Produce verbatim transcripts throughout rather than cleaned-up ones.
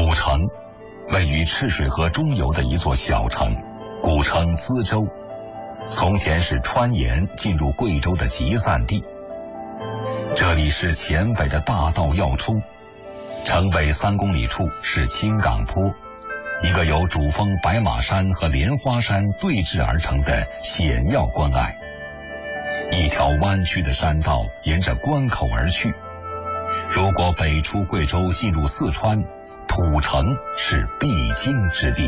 古城位于赤水河中游的一座小城，古称资州，从前是川盐进入贵州的集散地。这里是黔北的大道要冲，城北三公里处是青岗坡，一个由主峰白马山和莲花山对峙而成的险要关隘。一条弯曲的山道沿着关口而去，如果北出贵州进入四川，土城是必经之地。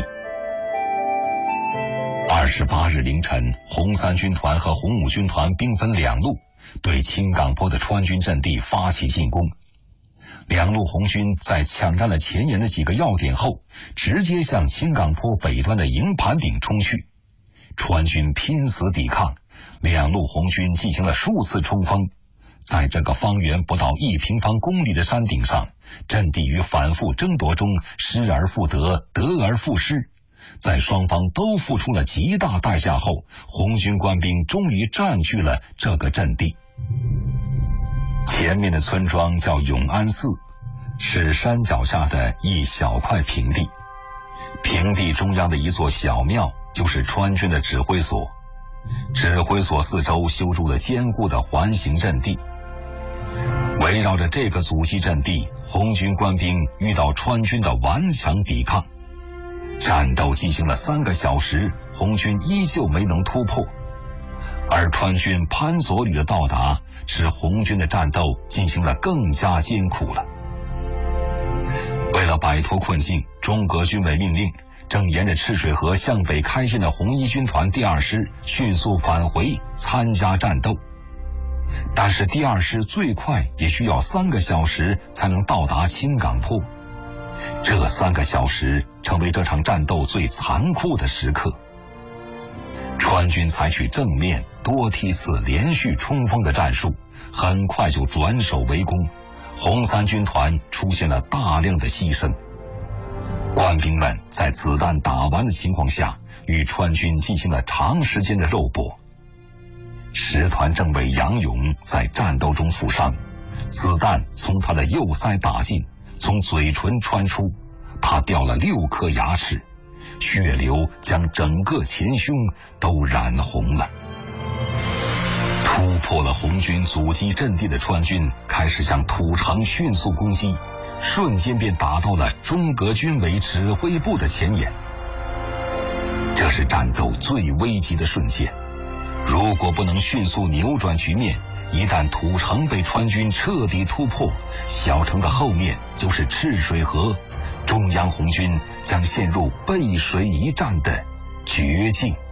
二十八日凌晨，红三军团和红五军团兵分两路，对青岗坡的川军阵地发起进攻。两路红军在抢占了前沿的几个要点后，直接向青岗坡北端的营盘顶冲去。川军拼死抵抗，两路红军进行了数次冲锋。在这个方圆不到一平方公里的山顶上，阵地于反复争夺中失而复得，得而复失。在双方都付出了极大代价后，红军官兵终于占据了这个阵地。前面的村庄叫永安寺，是山脚下的一小块平地。平地中央的一座小庙就是川军的指挥所，指挥所四周修筑了坚固的环形阵地。围绕着这个阻击阵地，红军官兵遇到川军的顽强抵抗。战斗进行了三个小时，红军依旧没能突破，而川军潘左旅的到达，使红军的战斗进行了更加艰苦了。为了摆脱困境，中革军委命令正沿着赤水河向北开进的红一军团第二师迅速返回参加战斗，但是第二师最快也需要三个小时才能到达青岗坡。这三个小时成为这场战斗最残酷的时刻。川军采取正面多梯次连续冲锋的战术，很快就转守为攻，红三军团出现了大量的牺牲。官兵们在子弹打完的情况下，与川军进行了长时间的肉搏。十团政委杨勇在战斗中负伤，子弹从他的右腮打进，从嘴唇穿出，他掉了六颗牙齿，血流将整个前胸都染红了。突破了红军阻击阵地的川军开始向土城迅速攻击，瞬间便打到了中革军委指挥部的前沿。这是战斗最危急的瞬间，如果不能迅速扭转局面，一旦土城被川军彻底突破，小城的后面就是赤水河，中央红军将陷入背水一战的绝境。